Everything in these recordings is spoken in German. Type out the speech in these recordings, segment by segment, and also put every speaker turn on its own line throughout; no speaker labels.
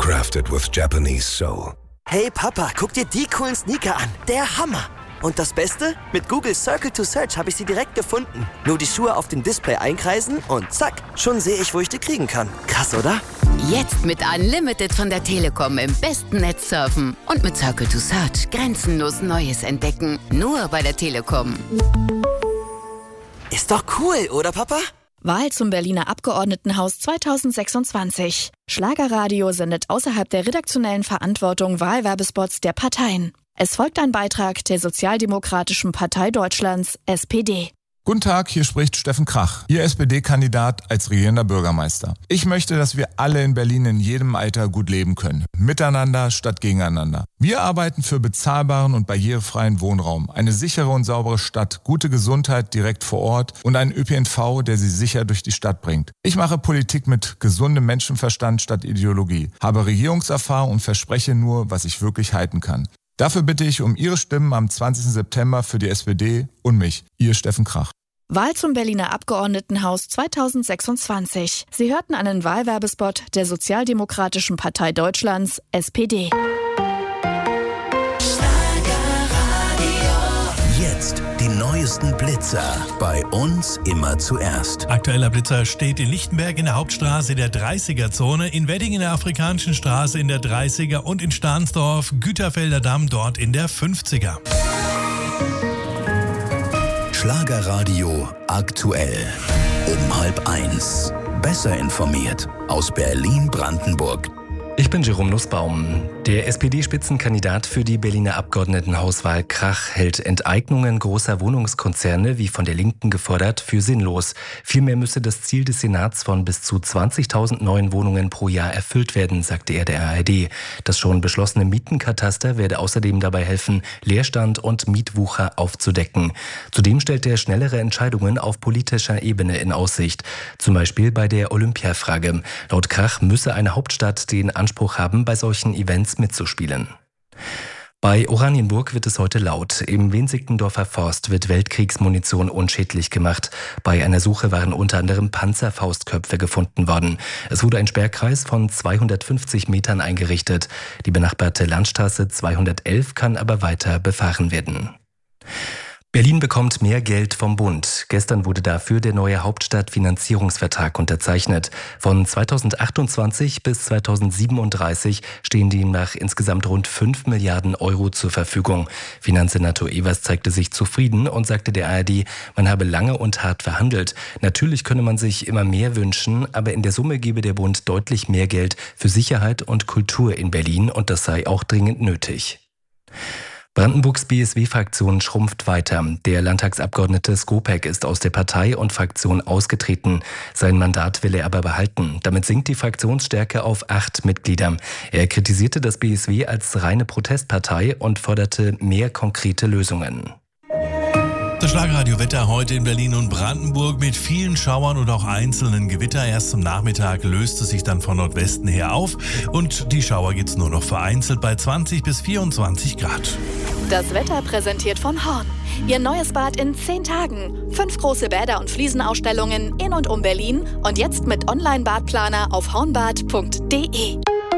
Crafted with Japanese soul.
Hey Papa, guck dir die coolen Sneaker an. Der Hammer. Und das Beste? Mit Google Circle to Search habe ich sie direkt gefunden. Nur die Schuhe auf dem Display einkreisen und zack, schon sehe ich, wo ich die kriegen kann. Krass, oder?
Jetzt mit Unlimited von der Telekom im besten Netz surfen. Und mit Circle to Search grenzenlos Neues entdecken. Nur bei der Telekom.
Ist doch cool, oder Papa?
Wahl zum Berliner Abgeordnetenhaus 2026. Schlagerradio sendet außerhalb der redaktionellen Verantwortung Wahlwerbespots der Parteien. Es folgt ein Beitrag der Sozialdemokratischen Partei Deutschlands, SPD.
Guten Tag, hier spricht Steffen Krach, Ihr SPD-Kandidat als regierender Bürgermeister. Ich möchte, dass wir alle in Berlin in jedem Alter gut leben können. Miteinander statt gegeneinander. Wir arbeiten für bezahlbaren und barrierefreien Wohnraum, eine sichere und saubere Stadt, gute Gesundheit direkt vor Ort und einen ÖPNV, der Sie sicher durch die Stadt bringt. Ich mache Politik mit gesundem Menschenverstand statt Ideologie, habe Regierungserfahrung und verspreche nur, was ich wirklich halten kann. Dafür bitte ich um Ihre Stimmen am 20. September für die SPD und mich, Ihr Steffen Krach.
Wahl zum Berliner Abgeordnetenhaus 2026. Sie hörten einen Wahlwerbespot der Sozialdemokratischen Partei Deutschlands, SPD.
Jetzt die neuesten Blitzer. Bei uns immer zuerst.
Aktueller Blitzer steht in Lichtenberg in der Hauptstraße in der 30er-Zone, in Wedding in der Afrikanischen Straße in der 30er und in Stahnsdorf, Güterfelder Damm dort in der 50er.
Schlagerradio aktuell. Um 12:30. Besser informiert aus Berlin-Brandenburg.
Ich bin Jerome Nussbaum. Der SPD-Spitzenkandidat für die Berliner Abgeordnetenhauswahl Krach hält Enteignungen großer Wohnungskonzerne, wie von der Linken gefordert, für sinnlos. Vielmehr müsse das Ziel des Senats von bis zu 20.000 neuen Wohnungen pro Jahr erfüllt werden, sagte er der ARD. Das schon beschlossene Mietenkataster werde außerdem dabei helfen, Leerstand und Mietwucher aufzudecken. Zudem stellt er schnellere Entscheidungen auf politischer Ebene in Aussicht. Zum Beispiel bei der Olympiafrage. Laut Krach müsse eine Hauptstadt den Anspruch haben, bei solchen Events mitzuspielen. Bei Oranienburg wird es heute laut. Im Wensigtendorfer Forst wird Weltkriegsmunition unschädlich gemacht. Bei einer Suche waren unter anderem Panzerfaustköpfe gefunden worden. Es wurde ein Sperrkreis von 250 Metern eingerichtet. Die benachbarte Landstraße 211 kann aber weiter befahren werden. Berlin bekommt mehr Geld vom Bund. Gestern wurde dafür der neue Hauptstadtfinanzierungsvertrag unterzeichnet. Von 2028 bis 2037 stehen demnach insgesamt rund 5 Milliarden Euro zur Verfügung. Finanzsenator Evers zeigte sich zufrieden und sagte der ARD, man habe lange und hart verhandelt. Natürlich könne man sich immer mehr wünschen, aber in der Summe gebe der Bund deutlich mehr Geld für Sicherheit und Kultur in Berlin und das sei auch dringend nötig. Brandenburgs BSW-Fraktion schrumpft weiter. Der Landtagsabgeordnete Skopek ist aus der Partei und Fraktion ausgetreten. Sein Mandat will er aber behalten. Damit sinkt die Fraktionsstärke auf 8 Mitglieder. Er kritisierte das BSW als reine Protestpartei und forderte mehr konkrete Lösungen.
Das Schlagerradio-Wetter heute in Berlin und Brandenburg mit vielen Schauern und auch einzelnen Gewitter. Erst zum Nachmittag löst es sich dann von Nordwesten her auf und die Schauer gibt es nur noch vereinzelt bei 20 bis 24 Grad.
Das Wetter präsentiert von Horn. Ihr neues Bad in 10 Tagen. 5 große Bäder und Fliesenausstellungen in und um Berlin und jetzt mit Online-Badplaner auf hornbad.de.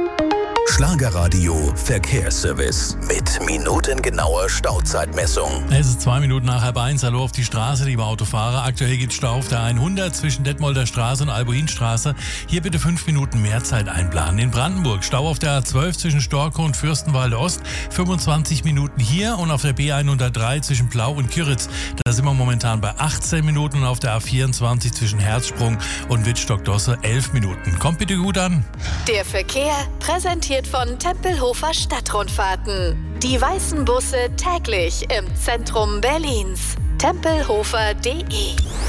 Schlagerradio Verkehrsservice mit minutengenauer Stauzeitmessung.
Es ist 2 Minuten nach 12:30. Hallo auf die Straße, liebe Autofahrer. Aktuell gibt es Stau auf der 100 zwischen Detmolder Straße und Albuinstraße. Hier bitte 5 Minuten mehr Zeit einplanen. In Brandenburg Stau auf der A12 zwischen Storkow und Fürstenwalde Ost. 25 Minuten hier und auf der B103 zwischen Plau und Kyritz. Da sind wir momentan bei 18 Minuten und auf der A24 zwischen Herzsprung und Wittstock-Dosse 11 Minuten. Kommt bitte gut an.
Der Verkehr präsentiert von Tempelhofer Stadtrundfahrten. Die weißen Busse täglich im Zentrum Berlins. Tempelhofer.de.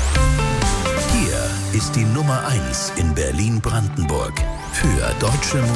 Hier ist die Nummer 1 in Berlin-Brandenburg für deutsche